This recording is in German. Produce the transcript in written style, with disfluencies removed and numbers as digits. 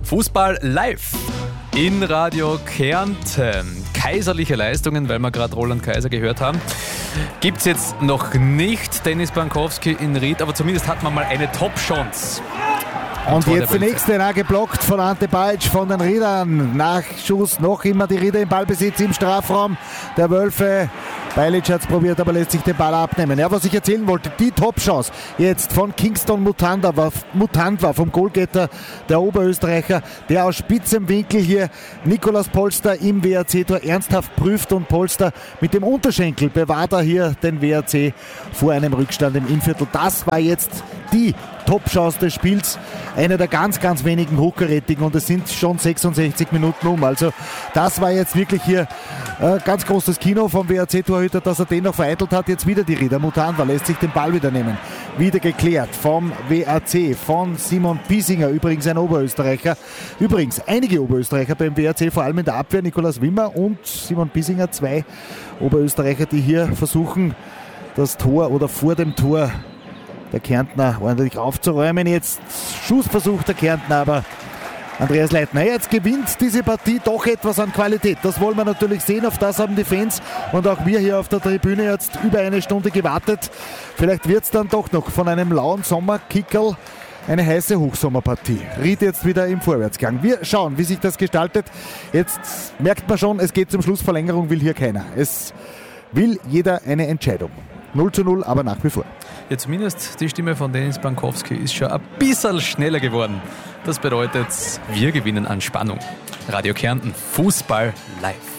Fußball live in Radio Kärnten. Kaiserliche Leistungen, weil wir gerade Roland Kaiser gehört haben. Gibt es jetzt noch nicht Denis Bankowski in Ried, aber zumindest hat man mal eine Top-Chance. Und jetzt die nächste, geblockt von Ante Bajic von den Riedern. Nachschuss, noch immer die Rieder im Ballbesitz im Strafraum der Wölfe. Bajic hat es probiert, aber lässt sich den Ball abnehmen. Ja, was ich erzählen wollte, die Top-Chance jetzt von Kingston Mutant war vom Goalgetter der Oberösterreicher, der aus spitzem Winkel hier Nikolaus Polster im WRC-Tor ernsthaft prüft und Polster mit dem Unterschenkel bewahrt er hier den WRC vor einem Rückstand im Innviertel. Das war jetzt die Top-Chance des Spiels. Eine der ganz, ganz wenigen hochkarätigen und es sind schon 66 Minuten um. Also das war jetzt wirklich hier ganz großes Kino vom WRC-Torhüter, dass er den noch vereitelt hat. Jetzt wieder die Rieder. Mutanwa lässt sich den Ball wieder nehmen. Wieder geklärt vom WRC, von Simon Piesinger, übrigens ein Oberösterreicher. Übrigens einige Oberösterreicher beim WRC, vor allem in der Abwehr, Nikolaus Wimmer und Simon Piesinger, zwei Oberösterreicher, die hier versuchen, das Tor oder vor dem Tor der Kärntner ordentlich aufzuräumen. Jetzt Schussversuch der Kärntner, aber Andreas Leitner jetzt gewinnt diese Partie doch etwas an Qualität. Das wollen wir natürlich sehen, auf das haben die Fans und auch wir hier auf der Tribüne jetzt über eine Stunde gewartet. Vielleicht wird es dann doch noch von einem lauen Sommerkickerl eine heiße Hochsommerpartie. Ried jetzt wieder im Vorwärtsgang. Wir schauen, wie sich das gestaltet. Jetzt merkt man schon, es geht zum Schluss. Verlängerung will hier keiner. Es will jeder eine Entscheidung. 0:0, aber nach wie vor. Ja, zumindest die Stimme von Denis Bankowski ist schon ein bisschen schneller geworden. Das bedeutet, wir gewinnen an Spannung. Radio Kärnten, Fußball live.